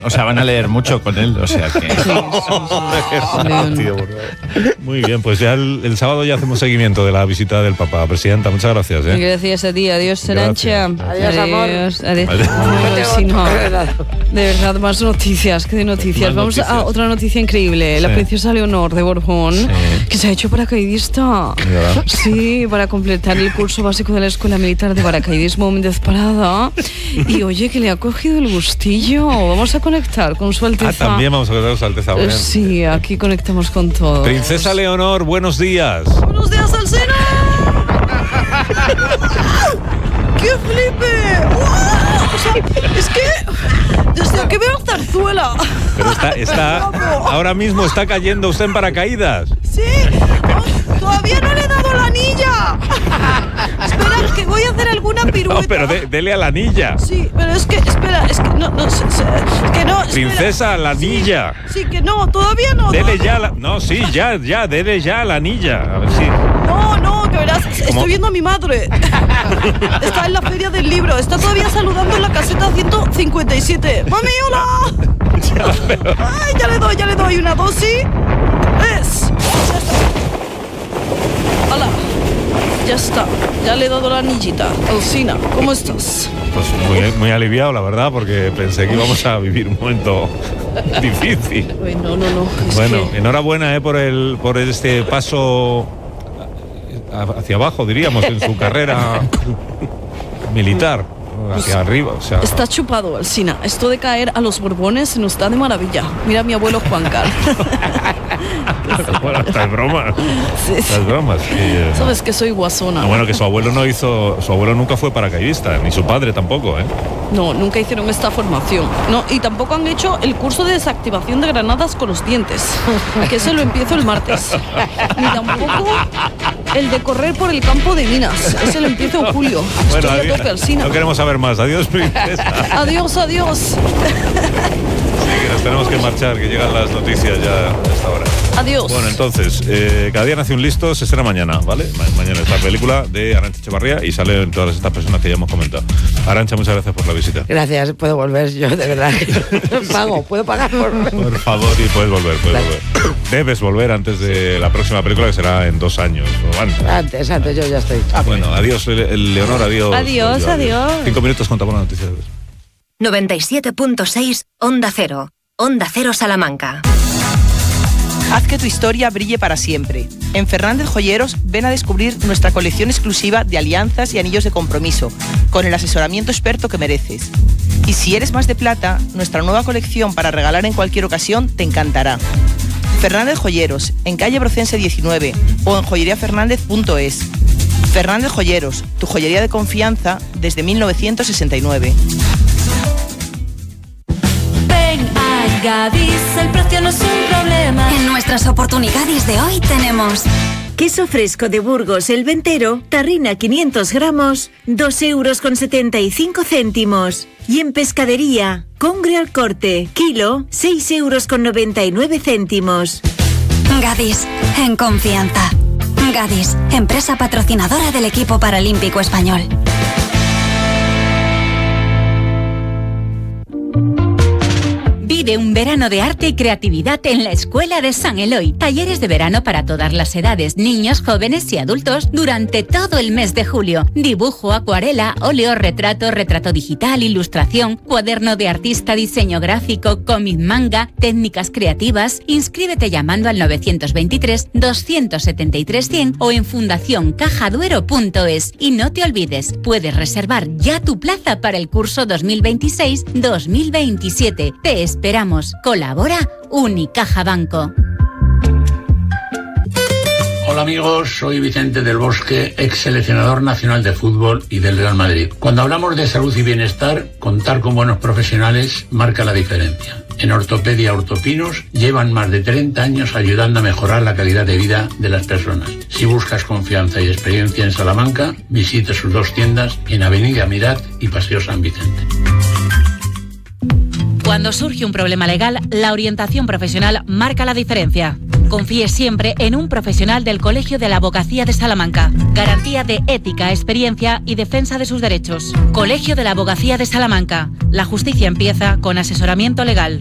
O sea, van a leer mucho con él, o sea que... Muy bien, pues ya el sábado ya hacemos seguimiento de la visita del Papa. Presidenta, muchas gracias. Gracias a ti, adiós, Arancha. Adiós, amor. Adiós. Sí, no. De verdad, más noticias, ¿qué de noticias? Más Vamos noticias. a otra noticia increíble. Sí. La princesa Leonor de Borbón, que se ha hecho paracaidista. ¿Verdad? Sí, para completar el curso básico de la Escuela Militar de Paracaidismo Méndez Parada. Y oye, que le ha cogido el gustillo. Vamos a conectar con su Alteza. También vamos a conectar con su Alteza. Bien. Sí, aquí conectamos con todo. Princesa Leonor, buenos días. ¡Buenos días, Alsina! ¡Qué flipe! ¡Wow! O sea, es que desde que veo Zarzuela. Pero está ahora mismo está cayendo usted en paracaídas. Sí, todavía no le he dado la anilla. Espera, que voy a hacer alguna pirueta. No, pero dele a la anilla. Sí, pero es que, espera, es que no, que no. Princesa, la anilla. Sí, que no, todavía no. Dele ya la... No, sí, ya, dele ya a la anilla. A ver si... No, que verás, estoy viendo a mi madre. Está en la feria del libro, está todavía saludando en la caseta 157. ¡Mami, hola! ¡Ay, ya le doy una dosis! ¡Es! ¡Hala! Ya está, ya le he dado la anillita. Alsina, ¿cómo estás? Pues muy aliviado, la verdad, porque pensé que íbamos a vivir un momento difícil. Uy, no. Bueno, enhorabuena por este paso hacia abajo, diríamos, en su carrera militar, hacia arriba. O sea, está chupado, Alsina. Esto de caer a los Borbones se nos da de maravilla. Mira a mi abuelo Juan Carlos. bueno, estas bromas. Sí. Estas bromas. Sabes que soy guasona. Bueno, que su abuelo nunca fue paracaidista, ni su padre tampoco, ¿eh? No, nunca hicieron esta formación. No, y tampoco han hecho el curso de desactivación de granadas con los dientes, que ese lo empiezo el martes. Ni tampoco el de correr por el campo de minas, ese lo empiezo en julio. Bueno, estoy a tope, Alsina. No queremos saber más. Adiós, princesa. Adiós. Sí, que nos tenemos que marchar, que llegan las noticias ya a esta hora. Adiós. Bueno, entonces, cada día nace un listo, se estrena mañana, ¿vale? Mañana esta película de Arantxa Echevarría y salen todas estas personas que ya hemos comentado. Arantxa, muchas gracias por la visita. Gracias, puedo volver yo, de verdad. Puedo pagar por... Por favor, y puedes volver. Debes volver antes de la próxima película, que será en 2 años. O Antes, yo ya estoy. Bueno, adiós, Leonor, adiós. Adiós. 5 minutos, contamos las noticias. 97.6 Onda Cero. Onda Cero Salamanca. Haz que tu historia brille para siempre. En Fernández Joyeros ven a descubrir nuestra colección exclusiva de alianzas y anillos de compromiso, con el asesoramiento experto que mereces. Y si eres más de plata, nuestra nueva colección para regalar en cualquier ocasión te encantará. Fernández Joyeros, en calle Brocense 19 o en joyeriafernández.es. Fernández Joyeros, tu joyería de confianza desde 1969. Gadis, el precio no es un problema. En nuestras oportunidades de hoy tenemos queso fresco de Burgos el Ventero, tarrina 500 gramos, 2,75 €. Y en pescadería, congre al corte, kilo, 6,99 €. Gadis, en confianza. Gadis, empresa patrocinadora del equipo paralímpico español. Vive un verano de arte y creatividad en la Escuela de San Eloy. Talleres de verano para todas las edades, niños, jóvenes y adultos durante todo el mes de julio. Dibujo, acuarela, óleo, retrato digital, ilustración, cuaderno de artista, diseño gráfico, cómic, manga, técnicas creativas. Inscríbete llamando al 923-273-100 o en fundacioncajaduero.es. Y no te olvides, puedes reservar ya tu plaza para el curso 2026-2027. Te esperamos. Colabora Unicaja Banco. Hola amigos, soy Vicente del Bosque, ex seleccionador nacional de fútbol y del Real Madrid. Cuando hablamos de salud y bienestar, contar con buenos profesionales marca la diferencia. En Ortopedia Ortopinos llevan más de 30 años ayudando a mejorar la calidad de vida de las personas. Si buscas confianza y experiencia en Salamanca, visite sus 2 tiendas en Avenida Mirat y Paseo San Vicente. Cuando surge un problema legal, la orientación profesional marca la diferencia. Confíe siempre en un profesional del Colegio de la Abogacía de Salamanca. Garantía de ética, experiencia y defensa de sus derechos. Colegio de la Abogacía de Salamanca. La justicia empieza con asesoramiento legal.